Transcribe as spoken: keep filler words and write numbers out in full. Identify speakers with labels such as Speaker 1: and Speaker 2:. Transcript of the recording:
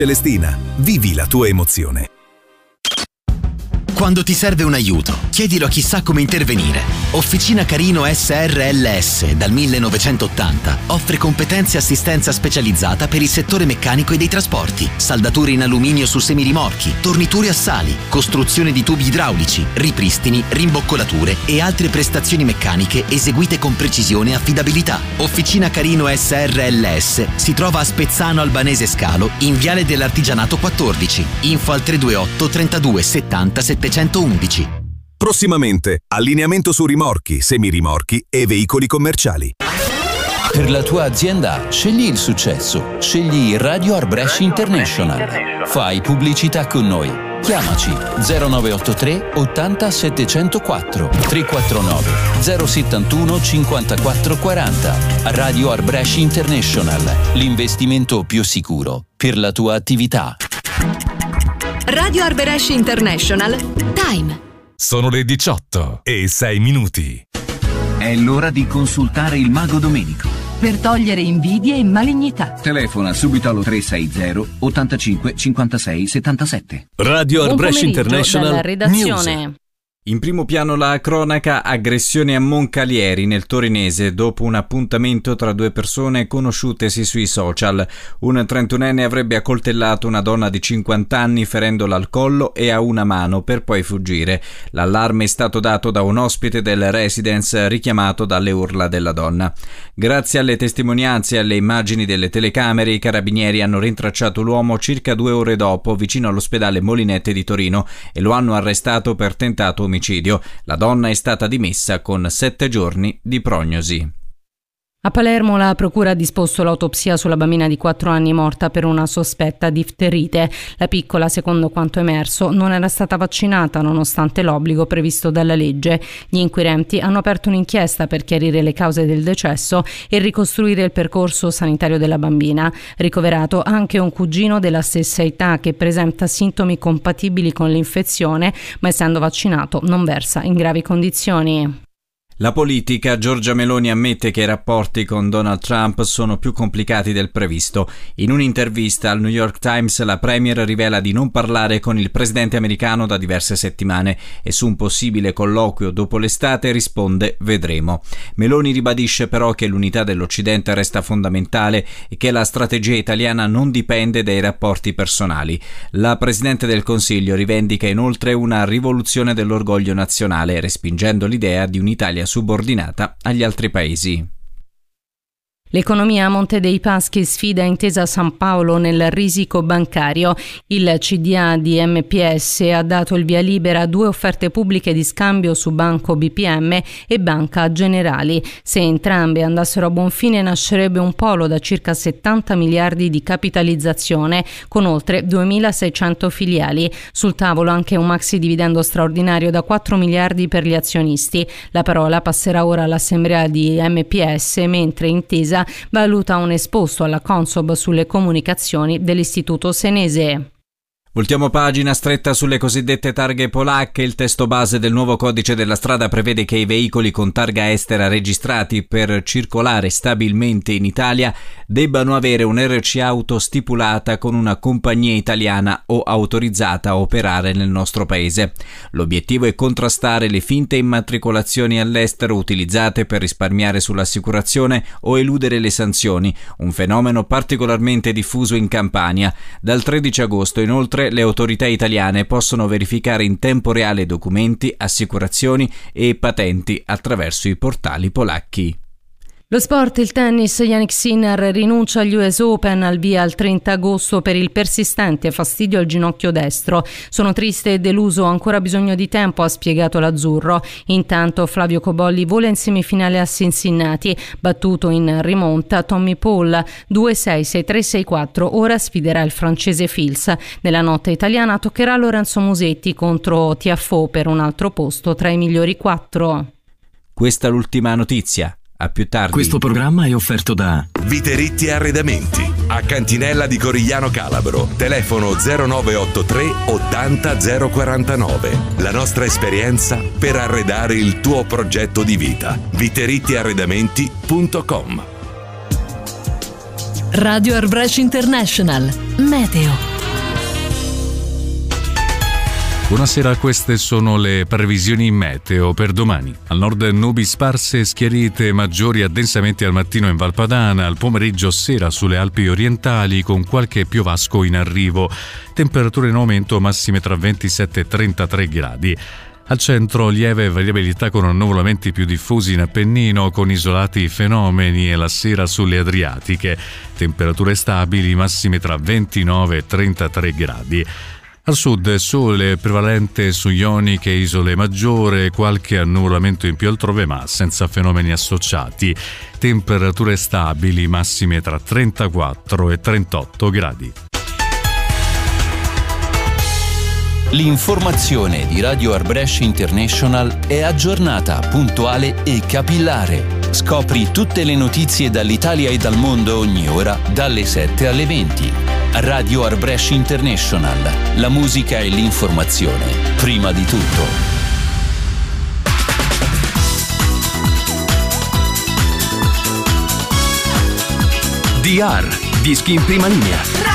Speaker 1: Celestina, vivi la tua emozione.
Speaker 2: Quando ti serve un aiuto, chiedilo a chi sa come intervenire. Officina Carino S R L S dal millenovecentottanta offre competenze e assistenza specializzata per il settore meccanico e dei trasporti, saldature in alluminio su semirimorchi, torniture assali, costruzione di tubi idraulici, ripristini, rimboccolature e altre prestazioni meccaniche eseguite con precisione e affidabilità. Officina Carino S R L S si trova a Spezzano Albanese Scalo in Viale dell'Artigianato quattordici. Info al tre due otto trentadue settanta settecentoundici.
Speaker 1: Prossimamente, allineamento su rimorchi, semirimorchi e veicoli commerciali.
Speaker 3: Per la tua azienda, scegli il successo. Scegli Radio Arbresh International. Fai pubblicità con noi. Chiamaci zero nove otto tre ottanta settecentoquattro tre quattro nove zero settantuno cinquantaquattro quaranta. Radio Arbresh International, l'investimento più sicuro per la tua attività.
Speaker 4: Radio Arbresh International. Time.
Speaker 5: Sono le diciotto e sei minuti.
Speaker 6: È l'ora di consultare il Mago Domenico.
Speaker 7: Per togliere invidie e malignità.
Speaker 6: Telefona subito allo tre sei zero ottantacinque cinquantasei settantasette.
Speaker 5: Radio Arbresh International
Speaker 8: dalla redazione.
Speaker 5: News.
Speaker 9: In primo piano la cronaca, aggressione a Moncalieri nel torinese dopo un appuntamento tra due persone conosciutesi sui social. Un trentunenne avrebbe accoltellato una donna di cinquanta anni ferendola al collo e a una mano per poi fuggire. L'allarme è stato dato da un ospite del residence richiamato dalle urla della donna. Grazie alle testimonianze e alle immagini delle telecamere i carabinieri hanno rintracciato l'uomo circa due ore dopo vicino all'ospedale Molinette di Torino e lo hanno arrestato per tentato omicidio. La donna è stata dimessa con sette giorni di prognosi.
Speaker 8: A Palermo la procura ha disposto l'autopsia sulla bambina di quattro anni morta per una sospetta difterite. La piccola, secondo quanto emerso, non era stata vaccinata nonostante l'obbligo previsto dalla legge. Gli inquirenti hanno aperto un'inchiesta per chiarire le cause del decesso e ricostruire il percorso sanitario della bambina. Ricoverato anche un cugino della stessa età che presenta sintomi compatibili con l'infezione, ma essendo vaccinato non versa in gravi condizioni.
Speaker 9: La politica. Giorgia Meloni ammette che i rapporti con Donald Trump sono più complicati del previsto. In un'intervista al New York Times la premier rivela di non parlare con il presidente americano da diverse settimane e su un possibile colloquio dopo l'estate risponde vedremo. Meloni ribadisce però che l'unità dell'Occidente resta fondamentale e che la strategia italiana non dipende dai rapporti personali. La Presidente del Consiglio rivendica inoltre una rivoluzione dell'orgoglio nazionale, respingendo l'idea di un'Italia subordinata agli altri paesi.
Speaker 8: L'economia a Monte dei Paschi sfida Intesa San Paolo nel risico bancario. Il C D A di M P S ha dato il via libera a due offerte pubbliche di scambio su Banco B P M e Banca Generali. Se entrambe andassero a buon fine nascerebbe un polo da circa settanta miliardi di capitalizzazione con oltre duemilaseicento filiali. Sul tavolo anche un maxi dividendo straordinario da quattro miliardi per gli azionisti. La parola passerà ora all'assemblea di M P S, mentre Intesa valuta un esposto alla Consob sulle comunicazioni dell'Istituto Senese.
Speaker 9: Voltiamo pagina stretta sulle cosiddette targhe polacche. Il testo base del nuovo codice della strada prevede che i veicoli con targa estera registrati per circolare stabilmente in Italia debbano avere un R C auto stipulata con una compagnia italiana o autorizzata a operare nel nostro paese. L'obiettivo è contrastare le finte immatricolazioni all'estero utilizzate per risparmiare sull'assicurazione o eludere le sanzioni, un fenomeno particolarmente diffuso in Campania. Dal tredici agosto inoltre le autorità italiane possono verificare in tempo reale documenti, assicurazioni e patenti attraverso i portali polacchi.
Speaker 8: Lo sport, il tennis, Jannik Sinner rinuncia agli U S Open al via al trenta agosto per il persistente fastidio al ginocchio destro. Sono triste e deluso, ho ancora bisogno di tempo, ha spiegato l'azzurro. Intanto Flavio Cobolli vola in semifinale a Cincinnati, battuto in rimonta Tommy Paul due sei sei tre sei quattro, ora sfiderà il francese Fils. Nella notte italiana toccherà Lorenzo Musetti contro Tiafoe per un altro posto tra i migliori quattro.
Speaker 9: Questa è l'ultima notizia. A più tardi.
Speaker 10: Questo programma è offerto da
Speaker 1: Viteritti Arredamenti a Cantinella di Corigliano Calabro. Telefono zero nove otto tre ottanta zero quarantanove. La nostra esperienza per arredare il tuo progetto di vita. viteritti arredamenti punto com.
Speaker 4: Radio Arbresh International. Meteo.
Speaker 11: Buonasera, queste sono le previsioni meteo per domani. Al nord nubi sparse, schiarite maggiori addensamenti al mattino in Valpadana, al pomeriggio sera sulle Alpi orientali con qualche piovasco in arrivo. Temperature in aumento, massime tra ventisette e trentatré gradi. Al centro lieve variabilità con annuvolamenti più diffusi in Appennino con isolati fenomeni e la sera sulle Adriatiche. Temperature stabili, massime tra ventinove e trentatré gradi. Al sud sole prevalente su Ioniche e Isole Maggiore, qualche annuvolamento in più altrove ma senza fenomeni associati. Temperature stabili, massime tra trentaquattro e trentotto gradi.
Speaker 3: L'informazione di Radio Arbresh International è aggiornata, puntuale e capillare. Scopri tutte le notizie dall'Italia e dal mondo ogni ora, dalle sette alle venti. Radio Arbresh International. La musica e l'informazione, prima di tutto.
Speaker 12: D R, dischi in prima linea.